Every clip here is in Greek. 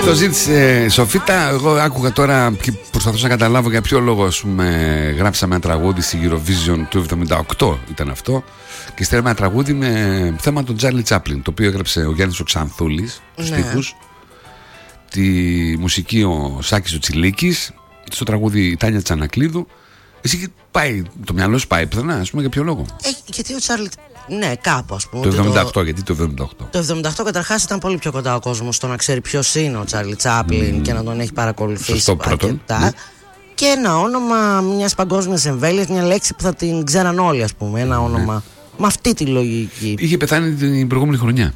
Το ζήτησε η Σοφίτα. Εγώ άκουγα τώρα και προσπαθούσα να καταλάβω για ποιο λόγο, ας πούμε, γράψαμε ένα τραγούδι στη Eurovision του 78 ήταν αυτό. Και στέλναμε ένα τραγούδι με θέμα τον Τσάρλι Τσάπλιν, το οποίο έγραψε ο Γιάννης ο Ξανθούλης, τους στίχους. Τη μουσική ο Σάκης ο Τσιλίκης. Στο τραγούδι η Τάνια Τσανακλείδου. Εσύ πάει, το μυαλό σου πάει πουθενά, ας πούμε, για ποιο λόγο? Γιατί ο Τσάρλι. Ναι, κάπου ας πούμε. Το 78, γιατί το 78? Το 78 καταρχάς ήταν πολύ πιο κοντά ο κόσμος στο να ξέρει ποιος είναι ο Τσάρλι Τσάπλιν και να τον έχει παρακολουθήσει. Σωστό, πρώτον. Ναι. Και ένα όνομα μιας παγκόσμιας εμβέλειας, μια λέξη που θα την ξέραν όλοι, ας πούμε. Ένα όνομα με αυτή τη λογική. Είχε πεθάνει την προηγούμενη χρονιά.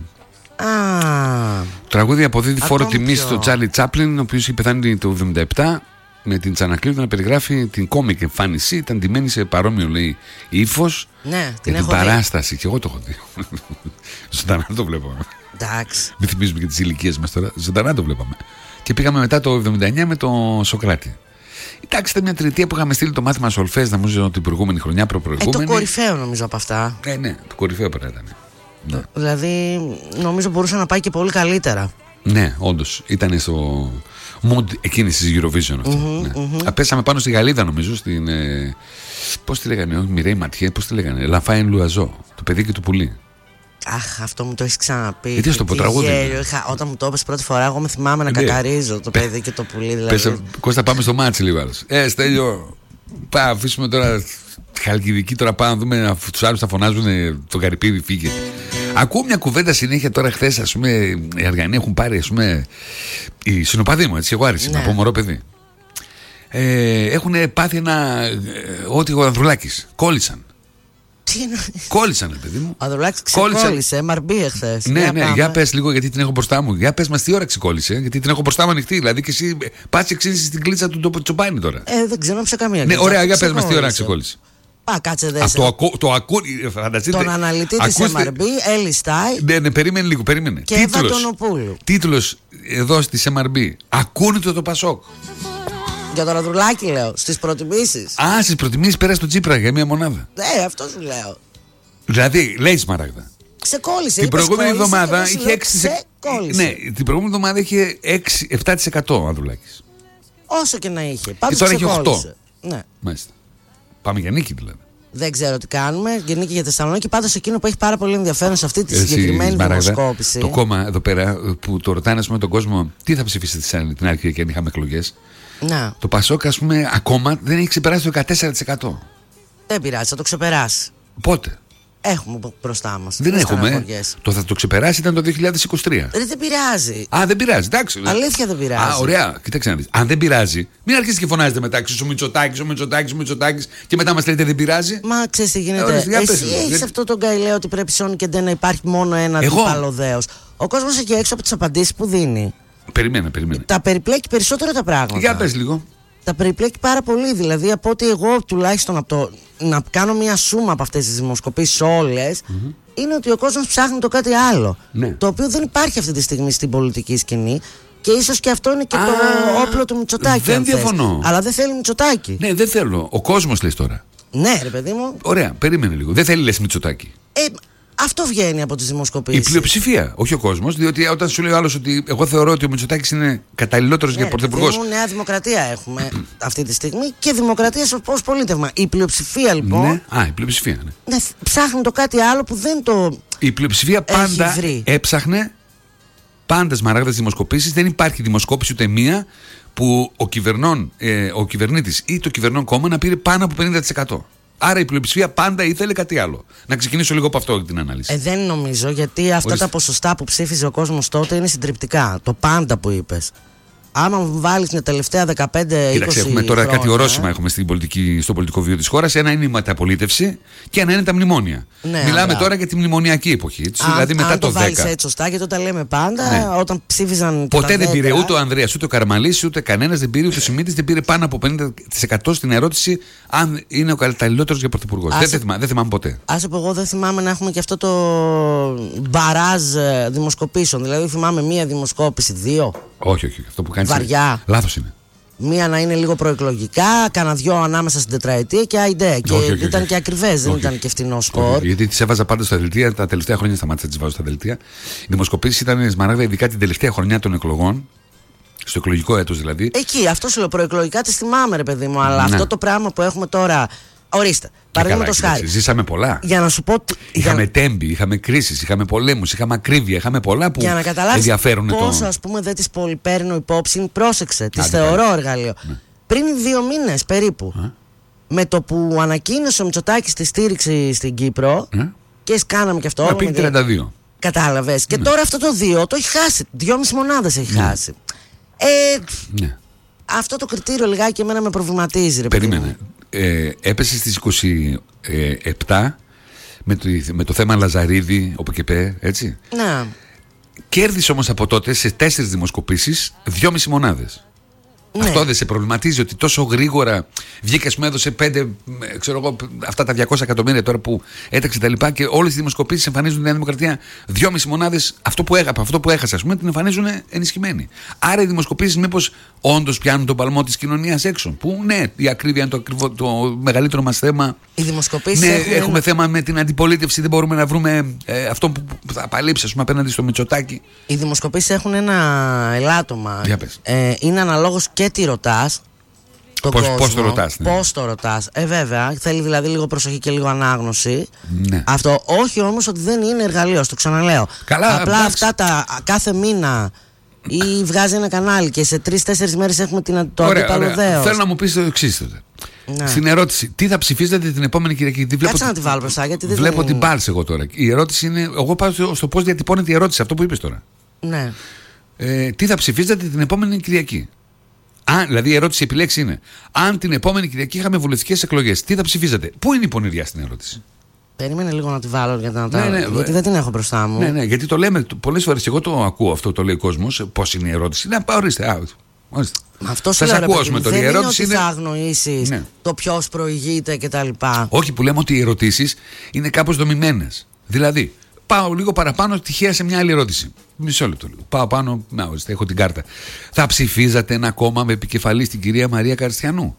Το τραγούδι αποδίδει φόρο τιμή στον Τσάρλι Τσάπλιν, ο οποίος είχε πεθάνει το 77. Με την Τσανακλείδου να περιγράφει την κόμικ εμφάνιση. Ήταν ντυμένη σε παρόμοιο, λέει, ύφος. Ναι, την παράσταση. Και εγώ το έχω δει. Ζωντανά το βλέπαμε. Εντάξει. Μην θυμίζουμε και τις ηλικίες μας τώρα. Ζωντανά το βλέπαμε. Και πήγαμε μετά το 79 με τον Σοκράτη. Εντάξει, ήταν μια τριετία που είχαμε στείλει το μάθημα Σολφές, νομίζω την προηγούμενη χρονιά, προπροηγούμενη. Το κορυφαίο νομίζω από αυτά. Ναι, το κορυφαίο πρέπει να ήταν. Ναι. Δηλαδή, νομίζω μπορούσε να πάει και πολύ καλύτερα. Ναι, όντως. Ήταν στο mood εκείνης της Eurovision αυτό. Πέσαμε πάνω στη Γαλλίδα, νομίζω, στην. Πώς τη λέγανε, Μιρέη Ματιέ, πώς τη λέγανε, Λαφάιν Λουαζό, το παιδί και το πουλί. Αχ, αυτό μου το έχει ξαναπεί. Γιατί στο πω τραγούδι. Όταν μου το είπες πρώτη φορά, εγώ με θυμάμαι να κακαρίζω το παιδί και το πουλί. Δηλαδή. Κώστα, πάμε στο μάτσι λίγο. Στέλιο. Πάμε, αφήσουμε τώρα τη Χαλκιδική, τώρα πάμε να δούμε τους άλλους θα φωνάζουν το Καρυπίδι, φύγε. Ακούω μια κουβέντα συνέχεια τώρα. Χθες, ας πούμε, οι Αργανοί έχουν πάρει, ας πούμε, οι συνοπαδοί μου, έτσι, εγώ άρεσε, από μωρό παιδί. Έχουν πάθει ένα. Ό,τι ο Ανδρουλάκης. Κόλλησαν. Τι εννοείς? Κόλλησαν, παιδί μου. Ο Ανδρουλάκης ξεκόλλησε, MRB εχθές. Ναι, για πες λίγο, γιατί την έχω μπροστά μου. Για πες μας τι ώρα ξεκόλλησε, γιατί την έχω μπροστά μου ανοιχτή. Δηλαδή και εσύ πας και ξύνεις στην κλίτσα του Τσοπάνη τώρα. Δεν ξέρω σε καμία. Ναι, ωραία, για πες μας τι ώρα ξεκόλλησε. Κάτσε δες. Τον αναλυτή της MRB, Έλλη Στάι. Ναι, περίμενε λίγο, περίμενε. Και Εύα Τονοπούλου. Τίτλος εδώ στις MRB. Ακούνε το Πασόκ. Για τον Ανδρουλάκη λέω, στις προτιμήσεις. Στις προτιμήσεις πέρασε το Τσίπρα για μία μονάδα. Ναι, αυτό σου λέω. Δηλαδή, λέει Σμαράγδα. Ξεκόλλησε. Την προηγούμενη εβδομάδα είχε 6%. Ξεκόλλησε. Ναι, την προηγούμενη εβδομάδα είχε 7% ο Ανδρουλάκης. Όσο και να είχε. Πάντως και τώρα έχει 8%. Ναι. Μάλιστα. Πάμε για νίκη δηλαδή. Δεν ξέρω τι κάνουμε. Για νίκη για Θεσσαλονίκη. Πάντως εκείνο που έχει πάρα πολύ ενδιαφέρον σε αυτή τη συγκεκριμένη δημοσκόπηση. Το κόμμα εδώ πέρα που το ρωτάνε, ας πούμε, τον κόσμο τι θα ψηφίσετε την αρχή και αν είχαμε εκλογές. Να. Το Πασόκ, ας πούμε, ακόμα δεν έχει ξεπεράσει το 14%. Δεν πειράζει, θα το ξεπεράσει. Πότε? Έχουμε μπροστά μας. Δεν έχουμε. Θα το ξεπεράσει ήταν το 2023. Δεν πειράζει. Δεν πειράζει, εντάξει. Αλήθεια δεν πειράζει. Ωραία, κοιτάξτε να δεις. Αν δεν πειράζει, μην αρχίσετε και φωνάζετε μεταξύ σου Μητσοτάκης και μετά μας λέτε δεν πειράζει. Μα ξέρεις τι γίνεται. Εσύ έχεις αυτό τον καηλαίο ότι πρέπει σώνει και δεν να υπάρχει μόνο ένα αντιπαλωδέος. Ο κόσμος εκεί έξω από τις απαντήσεις που δίνει. Περίμενε. Τα περιπλέκει περισσότερο τα πράγματα. Για πες λίγο. Τα περιπλέκει πάρα πολύ. Δηλαδή, από ότι εγώ τουλάχιστον να κάνω μια σούμα από αυτές τις δημοσκοπήσεις όλες, είναι ότι ο κόσμος ψάχνει το κάτι άλλο. Ναι. Το οποίο δεν υπάρχει αυτή τη στιγμή στην πολιτική σκηνή. Και ίσως και αυτό είναι και το όπλο του Μητσοτάκη. Δεν διαφωνώ. Αλλά δεν θέλει Μητσοτάκη. Ναι, δεν θέλω. Ο κόσμος λες τώρα. Ναι, ρε παιδί μου. Ωραία, περίμενε λίγο. Δεν θέλει, λες, Μητσοτάκη. Αυτό βγαίνει από τις δημοσκοπήσεις. Η πλειοψηφία, όχι ο κόσμος. Διότι όταν σου λέει ο άλλος ότι εγώ θεωρώ ότι ο Μητσοτάκης είναι καταλληλότερος για πρωθυπουργός. Νέα Δημοκρατία έχουμε αυτή τη στιγμή και Δημοκρατία ως πολίτευμα. Η πλειοψηφία λοιπόν. Ναι, η πλειοψηφία. Ναι. Ψάχνει το κάτι άλλο που δεν το. Η πλειοψηφία πάντα έψαχνε. Πάντα Σμαράγδα δημοσκοπήσεις. Δεν υπάρχει δημοσκόπηση ούτε μία που ο κυβερνήτης ή το κυβερνών κόμμα να πήρε πάνω από 50%. Άρα η πλειοψηφία πάντα ήθελε κάτι άλλο. Να ξεκινήσω λίγο από αυτό την ανάλυση. Δεν νομίζω, γιατί αυτά τα ποσοστά που ψήφιζε ο κόσμος τότε είναι συντριπτικά. Το πάντα που είπες. Άμα βάλεις την τελευταία 15-20 Κοίταξε, έχουμε τώρα χρόνια, κάτι ορόσημα έχουμε στο πολιτικό βίο της χώρας. Ένα είναι η μεταπολίτευση και ένα είναι τα μνημόνια. Ναι, μιλάμε τώρα για τη μνημονιακή εποχή. Δηλαδή μετά το 10. Αν το βάλεις έτσι σωστά, γιατί όταν λέμε πάντα, όταν ψήφιζαν. Ποτέ δεν πήρε ούτε ο Ανδρέας, ούτε ο Καραμαλής, ούτε κανένας δεν πήρε, ούτε ο Σιμίτης δεν πήρε πάνω από 50% στην ερώτηση αν είναι ο καταλληλότερος για πρωθυπουργός. Δεν θυμάμαι ποτέ. Άσε που εγώ δεν θυμάμαι να έχουμε και αυτό το μπαράζ δημοσκοπήσεων. Δηλαδή θυμάμαι μία δημοσκόπηση, 2. Όχι. Αυτό που κάνει. Βαριά. Λάθος είναι. Μία να είναι λίγο προεκλογικά, κάνα δυο ανάμεσα στην τετραετία και ΑΙΔΕ. Και ήταν και ακριβές, δεν ήταν και φθηνό σκορ. Γιατί τις έβαζα πάντα στα δελτία, τα τελευταία χρόνια σταμάτησα να τις βάζω στα δελτία. Οι δημοσκοπήσεις ήταν Σμαράγδα, ειδικά την τελευταία χρονιά των εκλογών. Στο εκλογικό έτος δηλαδή. Εκεί, αυτό σου λέω, προεκλογικά τη θυμάμαι, ρε παιδί μου, αλλά αυτό το πράγμα που έχουμε τώρα. Ορίστε. Παραδείγματος χάρη. Ζήσαμε πολλά. Για να σου πω. Είχαμε τέμπη, είχαμε κρίσεις, είχαμε πολέμους, είχαμε ακρίβεια, είχαμε πολλά που ενδιαφέρουν το. Πόσο ας πούμε δεν τις πολυπαίρνω υπόψη, πρόσεξε, τις θεωρώ εργαλείο. Ναι. Πριν 2 μήνες περίπου, με το που ανακοίνωσε ο Μητσοτάκης τη στήριξη στην Κύπρο, και κάναμε και αυτό. Πήγε 32. Κατάλαβες. Και τώρα αυτό το 2 το έχει χάσει. 2,5 μονάδες έχει χάσει. Αυτό το κριτήριο λιγάκι εμένα με προβληματίζει, ρε παιδί. Περίμενε. Έπεσε στις 27 με το θέμα Λαζαρίδη, όπου και πέ, έτσι. Ναι. Κέρδισε όμως από τότε σε 4 δημοσκοπήσεις 2,5 μονάδες. Ναι. Αυτό δεν σε προβληματίζει ότι τόσο γρήγορα βγήκε, μου έδωσε 5, ξέρω εγώ, αυτά τα 200 εκατομμύρια τώρα που έταξε τα λοιπά και όλες οι δημοσκοπήσεις εμφανίζουν τη Νέα Δημοκρατία 2,5 μονάδες, αυτό που έχασε, ας πούμε, την εμφανίζουν ενισχυμένη. Άρα οι δημοσκοπήσεις μήπως όντως πιάνουν τον παλμό της κοινωνίας έξω. Που ναι, η ακρίβεια είναι το μεγαλύτερο μας θέμα. Οι δημοσκοπήσεις έχουμε θέμα με την αντιπολίτευση, δεν μπορούμε να βρούμε αυτό που θα παλέψει, ας πούμε, απέναντι στο Μητσοτάκη. Οι δημοσκοπήσεις έχουν ένα ελάττωμα. Είναι αναλόγως και τι ρωτάς. Πώς το ρωτάς, ναι. Πώς το ρωτάς. Βέβαια, θέλει δηλαδή λίγο προσοχή και λίγο ανάγνωση. Ναι. Αυτό, όχι όμως ότι δεν είναι εργαλείο, το ξαναλέω. Καλά, απλά αυτά κάθε μήνα ή βγάζει ένα κανάλι και σε 3-4 μέρες έχουμε το αντίπαλο δέος. Θέλω να μου πεις το εξής τότε. Ναι. Στην ερώτηση, τι θα ψηφίσετε την επόμενη Κυριακή? Κάτσε να τη βάλω μπροστά, γιατί δεν βλέπω την πάρεις εγώ τώρα. Η ερώτηση είναι, εγώ πάω στο πώς διατυπώνεται η ερώτηση, αυτό που είπες τώρα. Ναι. Τι θα ψηφίσετε την επόμενη Κυριακή? Δηλαδή η ερώτηση επιλέξη είναι, αν την επόμενη Κυριακή είχαμε βουλευτικές εκλογές, τι θα ψηφίζατε? Πού είναι η πονηριά στην ερώτηση? Περίμενε λίγο να τη βάλω γιατί δεν την έχω μπροστά μου. Ναι, γιατί το λέμε πολλές φορές, εγώ το ακούω αυτό, το λέει ο κόσμος, πώς είναι η ερώτηση. Ναι, ορίστε. Αυτό σου λέω, δεν είναι ότι θα αγνοήσεις το ποιος προηγείται κτλ. Όχι, που λέμε ότι οι ερωτήσεις είναι κάπως δομημένες. Δηλαδή, πάω λίγο παραπάνω τυχαία σε μια άλλη ερώτηση. Μισό λεπτό λίγο. Πάω πάνω, έχω την κάρτα. Θα ψηφίζατε ένα κόμμα με επικεφαλή στην κυρία Μαρία Καριστιανού?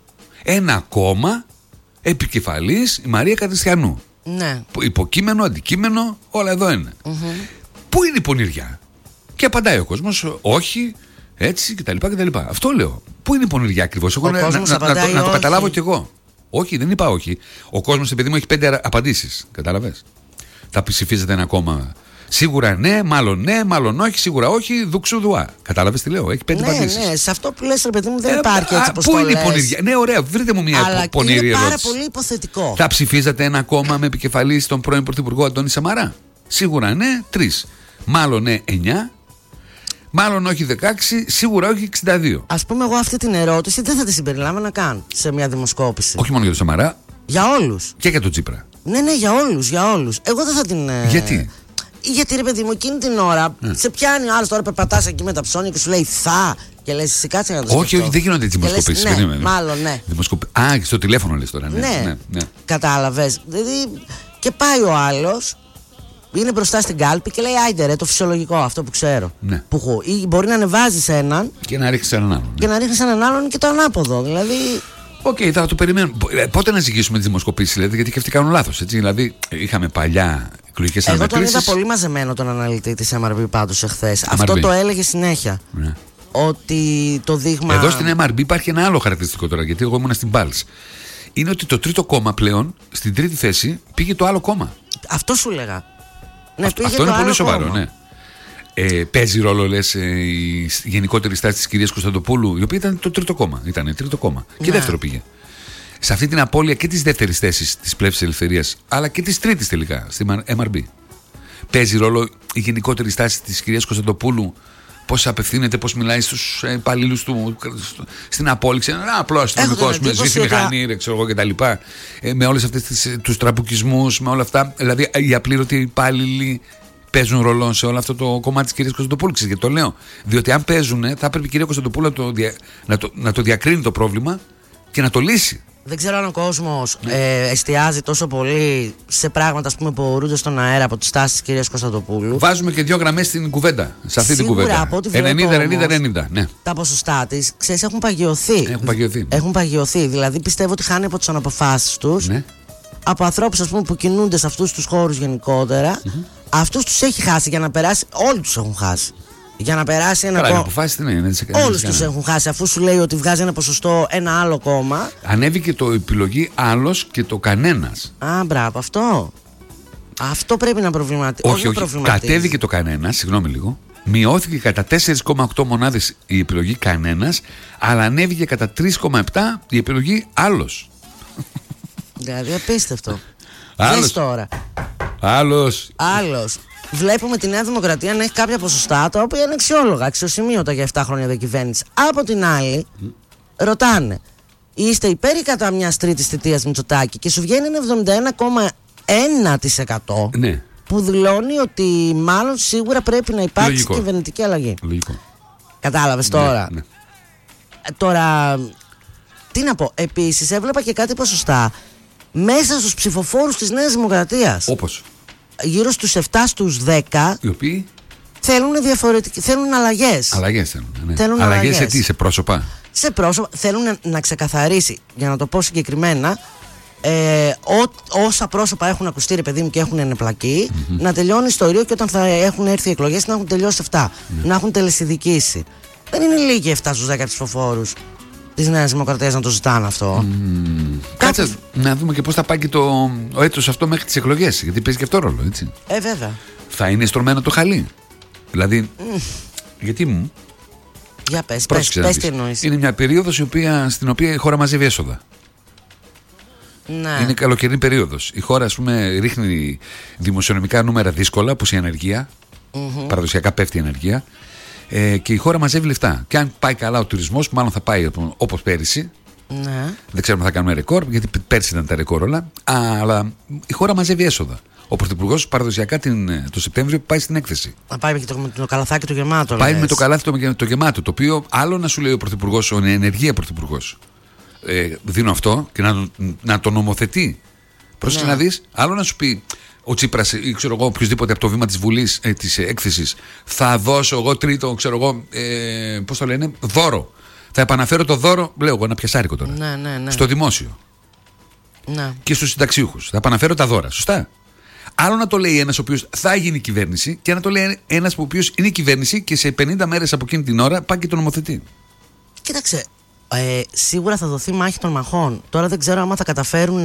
Ένα κόμμα επικεφαλής η Μαρία Καριστιανού. Ναι. Υποκείμενο, αντικείμενο, όλα εδώ είναι. Πού είναι η πονηριά? Και απαντάει ο κόσμος, όχι, έτσι κτλ. Αυτό λέω. Πού είναι η πονηριά ακριβώς? Εγώ να το καταλάβω κι εγώ. Όχι, δεν είπα όχι. Ο κόσμος, επειδή μου έχει 5 απαντήσεις. Κατάλαβες? Θα ψηφίζετε ένα κόμμα? Σίγουρα ναι, μάλλον όχι, σίγουρα όχι, δουξου δουά. Κατάλαβες τι λέω? Έχει 5 απαντήσεις. Ναι, σε αυτό που λες, ρε παιδί μου, δεν υπάρχει έτσι όπως το λες. Πού είναι η πονηριά? Ναι, ωραία, βρείτε μου μια πονηρή ερώτηση. Είναι πάρα πολύ υποθετικό. Θα ψηφίζατε ένα κόμμα με επικεφαλή στον πρώην Πρωθυπουργό Αντώνη Σαμαρά? Σίγουρα ναι, 3. Μάλλον ναι, 9. Μάλλον όχι 16, σίγουρα όχι 62. Ας πούμε, εγώ αυτή την ερώτηση δεν θα τη συμπεριλάμβανα καν σε μια δημοσκόπηση. Όχι μόνο για τον Σαμαρά. Για όλους. Και για τον Τσίπρα. Ναι, για όλους. Εγώ δεν θα την. Γιατί? Γιατί ρε παιδί μου, εκείνη την ώρα σε πιάνει ο άλλος, τώρα περπατάς εκεί με τα ψώνια και σου λέει θα. Και λες εσύ κάτσε να το σκεφτώ. Όχι, δεν γίνονται έτσι δημοσκοπήσεις. Ναι, μάλλον ναι. Στο τηλέφωνο λες τώρα. Ναι. Κατάλαβες. Δηλαδή, και πάει ο άλλος, είναι μπροστά στην κάλπη και λέει άιντε ρε, το φυσιολογικό, αυτό που ξέρω. Ναι. Ή μπορεί να ανεβάζεις έναν και να ρίχνεις έναν άλλον. Και να ρίχνεις έναν άλλον και το ανάποδο. Δηλαδή. Θα το περιμένω. Πότε να ζυγίσουμε τις δημοσκοπήσεις, δηλαδή, γιατί και αυτοί κάνουν λάθος. Έτσι. Δηλαδή, είχαμε παλιά εκλογικές αναμετρήσεις. Εγώ τον είδα πολύ μαζεμένο τον αναλυτή της MRB πάντως εχθές. Αυτό το έλεγε συνέχεια. Ναι. Ότι το δείγμα. Εδώ στην MRB υπάρχει ένα άλλο χαρακτηριστικό τώρα, γιατί εγώ ήμουν στην Pulse. Είναι ότι το τρίτο κόμμα πλέον, στην τρίτη θέση, πήγε το άλλο κόμμα. Αυτό σου λέγα. Ναι, αυτό είναι πολύ σοβαρό, ναι. Παίζει ρόλο, λες, η γενικότερη στάση της κυρίας Κωνσταντοπούλου, η οποία ήταν το τρίτο κόμμα. Ήταν τρίτο κόμμα. Ναι. Και δεύτερο πήγε. Σε αυτή την απώλεια και της δεύτερης θέσης της Πλεύσης Ελευθερίας, αλλά και της τρίτης τελικά, στην MRB. Παίζει ρόλο η γενικότερη στάση της κυρίας Κωνσταντοπούλου, πώς απευθύνεται, πώς μιλάει στους υπαλλήλους του, στην απόλυξη. Ένα απλό αστυνομικό με σβήσει μηχανή, ξέρω εγώ κτλ. Με όλες αυτές τους τραμπουκισμούς, με όλα αυτά. Δηλαδή οι απλήρωτοι υπάλληλοι παίζουν ρόλο σε όλο αυτό το κομμάτι της κυρίας Κωνσταντοπούλου. Γιατί το λέω. Διότι αν παίζουν, θα έπρεπε η κυρία Κωνσταντοπούλου να το διακρίνει το πρόβλημα και να το λύσει. Δεν ξέρω αν ο κόσμος εστιάζει τόσο πολύ σε πράγματα, ας πούμε, που ορούνται στον αέρα από τη στάση της κυρίας Κωνσταντοπούλου. Βάζουμε και 2 γραμμές στην κουβέντα. Σε αυτή την κουβέντα. 90-90-90. Ναι. Τα ποσοστά της, ξέρεις, έχουν παγιωθεί. Έχουν παγιωθεί. Δηλαδή πιστεύω ότι χάνει από τις αναποφάσεις τους. Ναι. Από ανθρώπους, ας πούμε, που κινούνται σε αυτούς τους χώρους γενικότερα. Αυτούς τους έχει χάσει για να περάσει. Όλοι τους έχουν χάσει. Για να περάσει ένα κόμμα. Όλους τους έχουν χάσει, αφού σου λέει ότι βγάζει ένα ποσοστό ένα άλλο κόμμα. Ανέβηκε το επιλογή άλλος και το κανένας. Α, μπράβο, αυτό. Αυτό πρέπει να προβληματίσει. Όχι, κατέβηκε το κανένας, συγγνώμη λίγο. Μειώθηκε κατά 4,8 μονάδες η επιλογή κανένας, αλλά ανέβηκε κατά 3,7 η επιλογή άλλος. Δηλαδή απίστευτο. Άλλος. Τώρα. Άλλος. Βλέπουμε τη Νέα Δημοκρατία να έχει κάποια ποσοστά τα οποία είναι αξιόλογα, αξιοσημείωτα για 7 χρόνια διακυβέρνηση. Από την άλλη, ρωτάνε, είστε υπέρ ή κατά μιας τρίτης θητείας Μητσοτάκη, και σου βγαίνει ένα 71,1%. Ναι. Που δηλώνει ότι μάλλον σίγουρα πρέπει να υπάρξει Λογικό. κυβερνητική αλλαγή. Λογικό. Κατάλαβες τώρα. Ναι. Τώρα, τι να πω. Επίσης έβλεπα και κάτι ποσοστά μέσα στους ψηφοφόρους της Νέας Δημοκρατίας. Όπως? Γύρω στους 7 στους 10. Οι οποίοι θέλουν αλλαγές. Αλλαγές θέλουν. Ναι. Θέλουν αλλαγές σε τι, σε πρόσωπα? Σε πρόσωπα. Θέλουν να ξεκαθαρίσει, για να το πω συγκεκριμένα, όσα πρόσωπα έχουν ακουστεί, ρε παιδί μου, και έχουν ενεπλακεί, να τελειώνει ιστορίο, και όταν θα έχουν έρθει οι εκλογές να έχουν τελειώσει αυτά. Να έχουν τελεσιδικήσει. Δεν είναι λίγοι 7 στους 10 ψηφοφόρους της Νέας Δημοκρατίας να το ζητάνε αυτό. Κάτσε να δούμε και πώς θα πάει και ο έτος αυτό μέχρι τις εκλογές. Γιατί παίζει και αυτό ρόλο, έτσι. Βέβαια. Θα είναι στρωμένο το χαλί. Δηλαδή, γιατί μου. Για πες τι εννοείς. Είναι μια περίοδος στην οποία η χώρα μαζεύει έσοδα. Ναι. Είναι καλοκαιρινή περίοδος. Η χώρα, ας πούμε, ρίχνει δημοσιονομικά νούμερα δύσκολα, όπως η ανεργία. Παραδοσιακά πέφτει η ανεργία. Και η χώρα μαζεύει λεφτά. Και αν πάει καλά ο τουρισμός, που μάλλον θα πάει όπως πέρυσι. Ναι. Δεν ξέρουμε αν θα κάνουμε ρεκόρ, γιατί πέρσι ήταν τα ρεκόρ όλα. Αλλά η χώρα μαζεύει έσοδα. Ο Πρωθυπουργός παραδοσιακά το Σεπτέμβριο πάει στην έκθεση. Να πάει με το καλαθάκι το γεμάτο. Πάει με το καλάθι το γεμάτο. Το οποίο άλλο να σου λέει ο Πρωθυπουργός, ο ενεργεία Πρωθυπουργός. Δίνω αυτό και να το νομοθετεί. Πρόσεχε να δεις. Άλλο να σου πει ο Τσίπρας ή ξέρω εγώ οποιοδήποτε από το βήμα της Βουλής, της έκθεσης, θα δώσω εγώ τρίτο, ξέρω εγώ, πώς το λένε, δώρο. Θα επαναφέρω το δώρο, λέω εγώ ένα πιασάρικο τώρα. Ναι. Στο δημόσιο. Ναι. Και στους συνταξιούχους. Θα επαναφέρω τα δώρα. Σωστά. Άλλο να το λέει ένας ο οποίος θα γίνει κυβέρνηση, και να το λέει ένας ο οποίος είναι κυβέρνηση και σε 50 μέρες από εκείνη την ώρα πάει και το νομοθετεί. Κοίταξε. Σίγουρα θα δοθεί μάχη των μαχών. Τώρα δεν ξέρω άμα θα καταφέρουν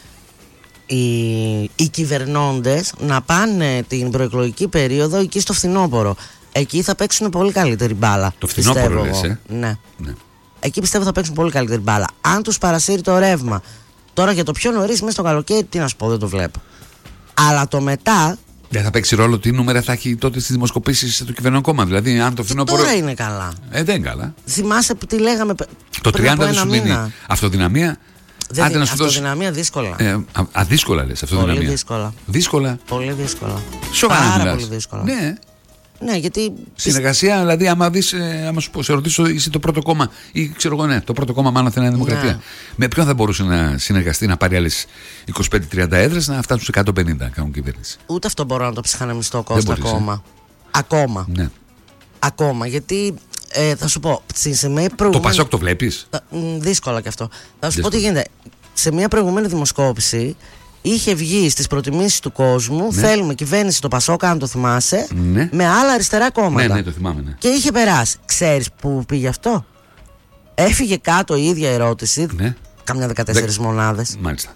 οι κυβερνώντες να πάνε την προεκλογική περίοδο εκεί στο φθινόπωρο. Εκεί θα παίξουν πολύ καλύτερη μπάλα. Το φθινόπωρο λες, Ναι. Εκεί πιστεύω θα παίξουν πολύ καλύτερη μπάλα. Αν τους παρασύρει το ρεύμα. Τώρα για το πιο νωρίς μέσα στο καλοκαίρι, τι να σου πω, δεν το βλέπω. Αλλά το μετά. Δεν θα παίξει ρόλο τι νούμερα θα έχει τότε στις δημοσκοπήσεις στο κυβερνό κόμμα. Δηλαδή, αν το φθινόπωρο. Τώρα είναι καλά. Δεν είναι καλά. Θυμάσαι που τι λέγαμε το πριν 30 από δεν σου δίνει αυτοδυναμία. Αυτοδυναμία δύσκολα. Αδύσκολα λες αυτοδυναμία. Πολύ δύσκολα. Δύσκολα. Πολύ δύσκολα. Σοβαρά. Πάρα πολύ δύσκολα. Ναι, γιατί. Συνεργασία, δηλαδή, άμα σου πω, σε ρωτήσω, είσαι το πρώτο κόμμα, ή ξέρω εγώ, το πρώτο κόμμα μάλλον θα είναι η Δημοκρατία. Με ποιον θα μπορούσε να συνεργαστεί, να πάρει άλλες 25-30 έδρες, να φτάσουν σε 150 να κάνουν κυβέρνηση? Ούτε αυτό μπορώ να το ψυχανεμιστώ, Κώστα, ακόμα. Ακόμα. Ναι. Ακόμα, γιατί θα σου πω. Σε μια προηγούμενη... Το Πασόκ το βλέπεις? Δύσκολα κι αυτό. Θα σου πω τι γίνεται. Σε μια προηγούμενη δημοσκόπηση είχε βγει στις προτιμήσεις του κόσμου, θέλουμε κυβέρνηση το Πασόκ, αν το θυμάσαι, με άλλα αριστερά κόμματα. Ναι, το θυμάμαι. Ναι. Και είχε περάσει. Ξέρεις που πήγε αυτό? Έφυγε κάτω η ίδια ερώτηση. Ναι. Καμιά 14 μονάδες. Μάλιστα.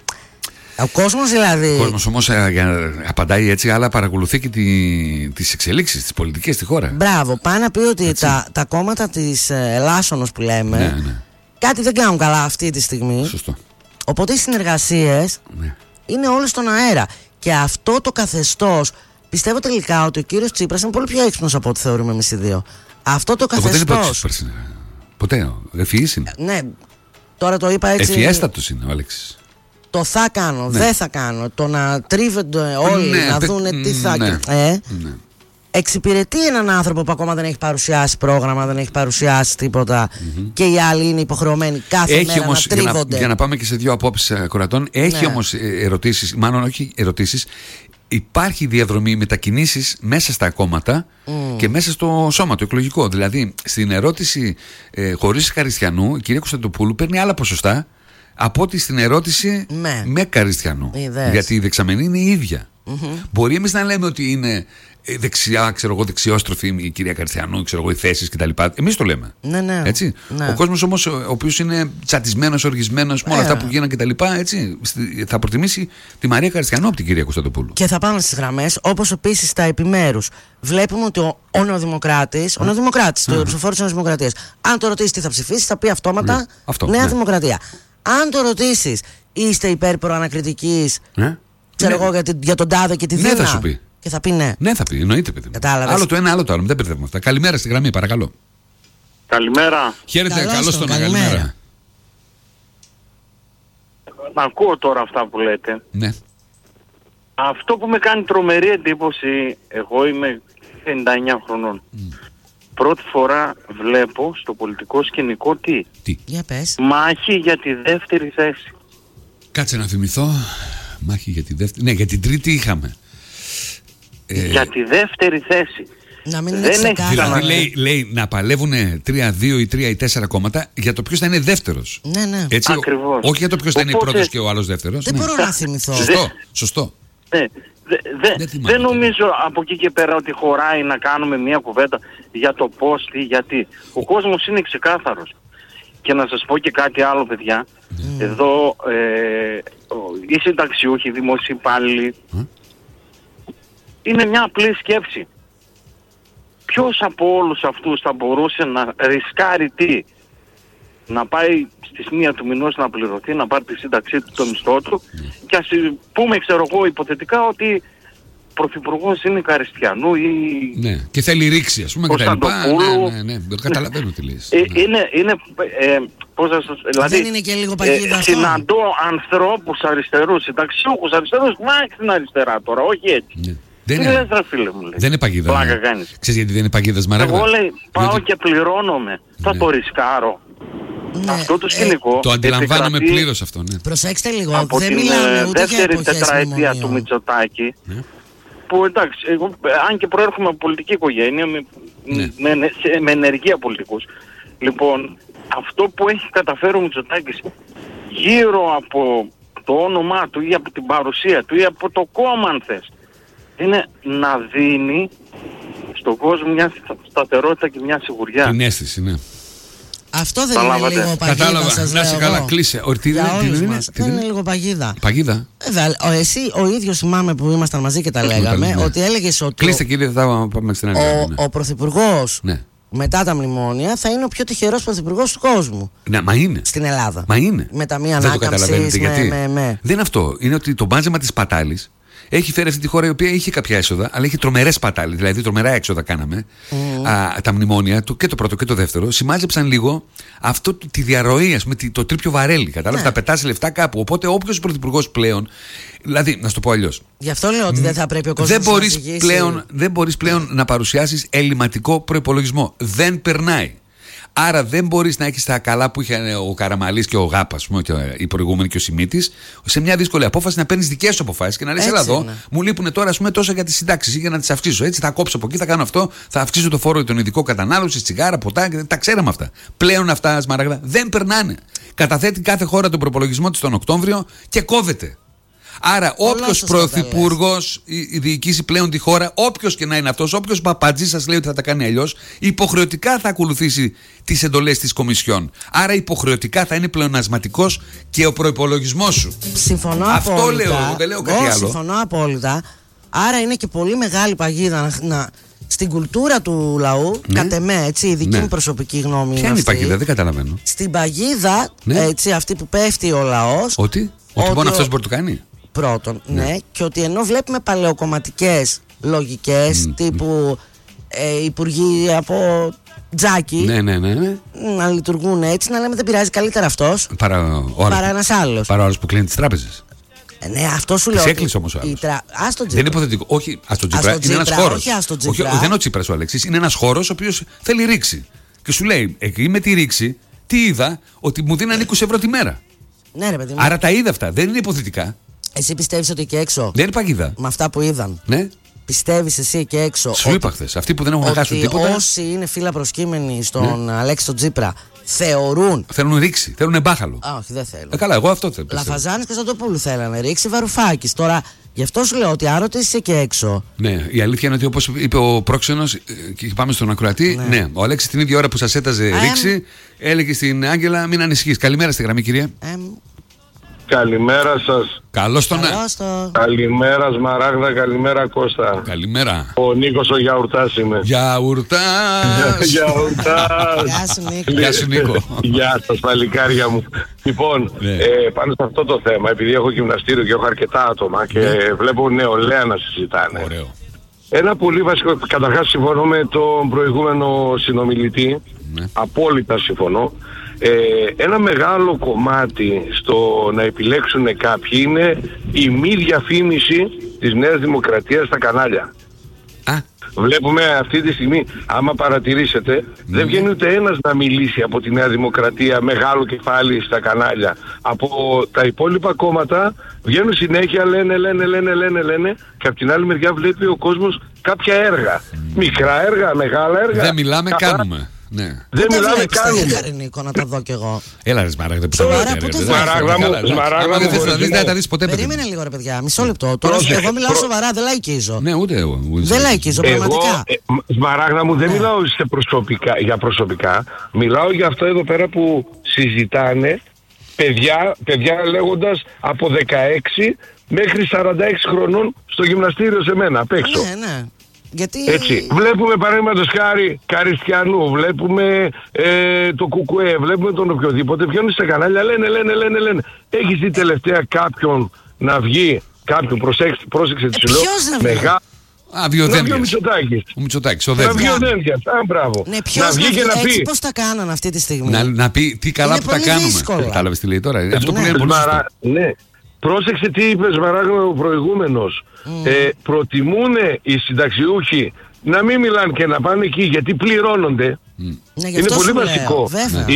Ο κόσμος δηλαδή. Ο κόσμος όμως απαντάει έτσι, αλλά παρακολουθεί και τις εξελίξεις, τις πολιτικές στη χώρα. Μπράβο. Πάει να πει ότι τα κόμματα της Ελλάσσονος που λέμε κάτι δεν κάνουν καλά αυτή τη στιγμή. Σωστό. Οπότε οι συνεργασίες είναι όλες στον αέρα. Και αυτό το καθεστώς, πιστεύω τελικά ότι ο κύριος Τσίπρας είναι πολύ πιο έξυπνος από ό,τι θεωρούμε εμείς οι δύο. Αυτό το καθεστώς. Ποτέ. Ευφυής είναι. Ναι, τώρα το είπα έτσι. Ευφιέστατος είναι ο Αλέξης. Το θα κάνω, δεν θα κάνω. Το να τρίβονται όλοι, να δούνε τι θα κάνω. Εξυπηρετεί έναν άνθρωπο που ακόμα δεν έχει παρουσιάσει πρόγραμμα, δεν έχει παρουσιάσει τίποτα, και οι άλλοι είναι υποχρεωμένοι κάθε μέρα όμως, να τρίβονται. Για να πάμε και σε δύο απόψεις ακροατών, έχει όμως ερωτήσεις, μάλλον όχι ερωτήσεις, υπάρχει διαδρομή μετακινήσεις μέσα στα κόμματα και μέσα στο σώμα, το εκλογικό. Δηλαδή, στην ερώτηση χωρίς Καριστιανού, η κυρία Κωνσταντοπούλου παίρνει άλλα ποσοστά από ότι στην ερώτηση με Καριστιανού. Γιατί η δεξαμενή είναι η ίδια. Μπορεί εμείς να λέμε ότι είναι δεξιά, ξέρω εγώ, δεξιόστροφη η κυρία Καριστιανού, ξέρω εγώ, οι θέσεις κτλ. Εμείς το λέμε. Ναι. Έτσι. Ναι. Ο κόσμος όμως, ο οποίος είναι τσατισμένος, οργισμένος με όλα αυτά που γίνανε κτλ. Θα προτιμήσει τη Μαρία Καριστιανού από την κυρία Κωνσταντοπούλου. Και θα πάμε στις γραμμές, όπως επίσης στα επιμέρους. Βλέπουμε ότι ο νεοδημοκράτης, το ψηφοφόρο της Νέας Δημοκρατίας, αν το ρωτήσει τι θα ψηφίσει, θα πει αυτόματα Νέα Δημοκρατία. Αν το ρωτήσεις, είστε υπέρ προανακριτικής, ξέρω εγώ, για τον τάδε και τη Δίνα. Ναι, θα σου πει. Και θα πει ναι. Ναι, θα πει, εννοείται, παιδί. Κατάλαβες. Άλλο το ένα, άλλο το άλλο. Δεν μπερδεύουμε αυτά. Καλημέρα στη γραμμή, παρακαλώ. Καλημέρα. Χαίρετε, καλώς τον, καλημέρα. Να ακούω τώρα αυτά που λέτε. Ναι. Αυτό που με κάνει τρομερή εντύπωση, εγώ είμαι 59 χρονών. Πρώτη φορά βλέπω στο πολιτικό σκηνικό τι. Για πες. Μάχη για τη δεύτερη θέση. Κάτσε να θυμηθώ. Μάχη για τη δεύτερη. Ναι, για την τρίτη είχαμε. Για τη δεύτερη θέση. Να μην είναι ξεκάθαρο. Δηλαδή λέει να παλεύουν 3-2 ή 3 ή 4 κόμματα για το ποιος θα είναι δεύτερος. Ναι. Έτσι, ακριβώς. Όχι για το ποιος θα είναι πρώτος και ο άλλος δεύτερος. Δεν μπορώ να θυμηθώ. Σωστό. Ναι. Δεν νομίζω από εκεί και πέρα ότι χωράει να κάνουμε μια κουβέντα για το πώς, τι, γιατί. Ο κόσμος είναι ξεκάθαρος. Και να σας πω και κάτι άλλο, παιδιά. Εδώ οι συνταξιούχοι, οι δημόσιοι υπάλληλοι, είναι μια απλή σκέψη. Ποιος από όλους αυτούς θα μπορούσε να ρισκάρει τι? Να πάει στις 1 του μηνός να πληρωθεί, να πάρει τη σύνταξή του, το μισθό του, και ας πούμε, ξέρω εγώ, υποθετικά ότι πρωθυπουργός είναι Καριστιανού ή... Ναι, και θέλει ρήξη, ας πούμε, Κωνσταντοπούλου. Ναι, καταλαβαίνω τι λες. Πώς θα σας... Δηλαδή, δεν είναι και λίγο παγίδα αυτό? συναντώ ανθρώπους αριστερούς, συνταξιούχους αριστερούς, μα στην αριστερά τώρα, όχι έτσι. Ναι. Τι λες, ρε φίλε μου, λέει. Δεν είναι παγίδα. Πλάκα κάνεις. Ξέρεις γιατί δεν είναι παγίδα, Σμαράγδα? Εγώ, λέει, πάω και πληρώνομαι. Θα το ρισκάρω. Ναι. Αυτό το σκηνικό το αντιλαμβάνομαι πλήρως αυτό, ναι. Προσέξτε λίγο, από δεν την μιλάμε ούτε για δεύτερη εποχές τετραετία του μνημονίων. Μητσοτάκη, που εντάξει, εγώ, αν και προέρχομαι από πολιτική οικογένεια, με ενεργεία πολιτικούς, λοιπόν, αυτό που έχει καταφέρει ο Μητσοτάκης γύρω από το όνομά του ή από την παρουσία του ή από το κόμμα, αν θες, είναι να δίνει στον κόσμο μια σταθερότητα και μια σιγουριά. Την αίσθηση, ναι. Αυτό δεν είναι λίγο παγίδα? Κατάλαβα, σας να λέω σε καλά, εγώ. κλείσε. Για όλους μας. Δεν είναι λίγο παγίδα? Παγίδα. Εσύ ο ίδιος θυμάμαι που ήμασταν μαζί και τα λέγαμε, ότι έλεγες ότι κλείστε κύριε, θα πάμε στην άλλη. ο πρωθυπουργός μετά τα μνημόνια θα είναι ο πιο τυχερός πρωθυπουργός του κόσμου. Ναι, μα είναι. Στην Ελλάδα. Μα είναι. Με τα μία δεν ανάκαμψης, το καταλαβαίνετε γιατί. Δεν είναι αυτό. Είναι ότι το μπάζεμα της πατάλης έχει φέρει αυτή τη χώρα η οποία είχε κάποια έσοδα, αλλά είχε τρομερές πατάλες. Δηλαδή τρομερά έξοδα κάναμε. Τα μνημόνια, και το πρώτο και το δεύτερο, σημάζεψαν λίγο αυτό, τη διαρροή, ας πούμε, το τρίπιο βαρέλι. Κατάλαβε, θα πετάσει λεφτά κάπου. Οπότε όποιος πρωθυπουργός πλέον. Δηλαδή, να σου το πω αλλιώς. Γι' αυτό λέω ότι δεν θα πρέπει ο κόσμος να ζυγίσει. Δεν μπορείς πλέον να παρουσιάσεις ελληματικό προϋπολογισμό. Δεν περνάει. Άρα δεν μπορείς να έχεις τα καλά που είχε ο Καραμαλής και ο Γάπα, ας πούμε, και οι προηγούμενοι και ο Σιμίτης, σε μια δύσκολη απόφαση να παίρνεις δικές σου αποφάσεις και να λες: έλα εδώ, μου λείπουν τώρα, ας πούμε, τόσα για τις συντάξεις ή για να τις αυξήσω. Έτσι, θα κόψω από εκεί, θα κάνω αυτό, θα αυξήσω το φόρο για τον ειδικό κατανάλωση, τσιγάρα, ποτά, τα ξέραμε αυτά. Πλέον αυτά, Σμαράγδα, δεν περνάνε. Καταθέτει κάθε χώρα τον προπολογισμό της τον Οκτώβριο και κόβεται. Άρα, όποιος πρωθυπουργός διοικήσει πλέον τη χώρα, όποιος και να είναι αυτός, όποιος παπατζής σας λέει ότι θα τα κάνει αλλιώς, υποχρεωτικά θα ακολουθήσει τις εντολές της Κομισιόν. Άρα, υποχρεωτικά θα είναι πλεονασματικός και ο προϋπολογισμός σου. Συμφωνώ αυτό απόλυτα. λέω, δεν λέω κάτι άλλο. Συμφωνώ απόλυτα. Άρα, είναι και πολύ μεγάλη παγίδα στην κουλτούρα του λαού, κατ' εμέ, έτσι, η δική μου προσωπική γνώμη. Ποια είναι η παγίδα, δεν καταλαβαίνω. Στην παγίδα, έτσι, αυτή που πέφτει ο λαός. Ότι μόνο αυτός μπορεί να το κάνει. Πρώτον, ναι, και ότι ενώ βλέπουμε παλαιοκομματικές λογικές τύπου υπουργοί από Τζάκι να λειτουργούν έτσι, να λέμε δεν πειράζει, καλύτερα αυτός παρά ένας άλλος. Παρά άλλος που κλείνει τις τράπεζες. Ναι, αυτό σου λέω. Τις έκλεισε όμως ο άλλος. Δεν είναι υποθετικό. Όχι, στον Τσίπρα είναι ένας χώρος. Όχι, δεν είναι ο Τσίπρας ο Αλέξης, είναι ένας χώρος ο οποίος θέλει ρήξη. Και σου λέει, εκεί με τη ρήξη, τι είδα, ότι μου δίνανε 20 ευρώ τη μέρα. Ναι, ρε παιδί μου. Άρα τα είδα αυτά, δεν είναι υποθετικά. Εσύ πιστεύεις ότι εκεί έξω, δεν είναι παγίδα, με αυτά που είδαν, ναι, πιστεύεις εσύ εκεί έξω? Σου είπα χθες, αυτοί που δεν έχουν χάσει τίποτα. Όσοι είναι φύλλα προσκύμενοι στον Αλέξη τον Τσίπρα θεωρούν. Θέλουν ρήξη, θέλουν μπάχαλο. Όχι, δεν θέλουν. Καλά, εγώ αυτό θέλω. Λαφαζάνης και Κωνσταντοπούλου θέλανε ρήξη, Βαρουφάκης. Τώρα Γι' αυτό σου λέω ότι άρωτε είσαι και έξω. Ναι, η αλήθεια είναι ότι όπως είπε ο πρόξενος, και πάμε στον ακροατή, ναι, ο Αλέξης την ίδια ώρα που σας έταζε ρήξη, έλεγε στην Άγγελα μην ανησυχείς. Καλημέρα στη γραμμή, κυρία. Καλημέρα σας. Καλώς τον. Καλημέρα Σμαράγδα, καλημέρα Κώστα. Καλημέρα. Ο Νίκος ο Γιαουρτάς είμαι. Γιαουρτάς. Γεια σου Νίκο. Γεια σας παλικάρια μου. Λοιπόν, πάνω σε αυτό το θέμα, επειδή έχω γυμναστήριο και έχω αρκετά άτομα και βλέπω νεολαία να συζητάνε. Ωραίο. Ένα πολύ βασικό, καταρχάς συμφωνώ με τον προηγούμενο συνομιλητή, απόλυτα συμφωνώ. Ένα μεγάλο κομμάτι στο να επιλέξουν κάποιοι είναι η μη διαφήμιση της Νέας Δημοκρατίας στα κανάλια. Βλέπουμε αυτή τη στιγμή, άμα παρατηρήσετε, δεν βγαίνει ούτε ένας να μιλήσει από τη Νέα Δημοκρατία μεγάλο κεφάλι στα κανάλια. Από τα υπόλοιπα κόμματα βγαίνουν συνέχεια, λένε και από την άλλη μεριά βλέπει ο κόσμος κάποια έργα. Μικρά έργα, μεγάλα έργα. Δεν μιλάμε, κάνουμε. Ναι. Δεν μιλάμε καν. Νίκο, να τα δω κι εγώ. Έλα ρε Σμαράγδα, που Σμαράγδα μου, δεν τα δεις ποτέ. Περίμενε λίγο ρε παιδιά, μισό λεπτό. Τώρα εγώ μιλάω σοβαρά, δεν λαϊκίζω. Ναι, ούτε εγώ. Δεν λαϊκίζω, πραγματικά. Σμαράγδα μου, δεν μιλάω για προσωπικά. Μιλάω για αυτό εδώ πέρα που συζητάνε παιδιά λέγοντας από 16 μέχρι 46 χρονών στο γυμναστήριο σε μένα, απ' έξω. Ναι. Γιατί... Έτσι, βλέπουμε παραδείγματος χάρη Καριστιανού, βλέπουμε το Κουκουέ, βλέπουμε τον οποιοδήποτε, βγαίνουν στα κανάλια, λένε. Έχεις δει τελευταία κάποιον να βγει, πρόσεξε τι σου λέω, μεγάλο. Βιοδένδιας. Ο Μητσοτάκης, ο Βιοδένδιας, μπράβο. Ναι, ποιος να βγει και να πει. Πώς τα κάνανε αυτή τη στιγμή. Να πει τι καλά που τα κάνουμε. Κατάλαβες τι λέει τώρα. Αυτό που λέει πολύ σωστό. Ναι. Πρόσεξε τι είπε Σμαράγδα ο προηγούμενος. Προτιμούν οι συνταξιούχοι να μην μιλάνε και να πάνε εκεί γιατί πληρώνονται. Είναι πολύ βασικό.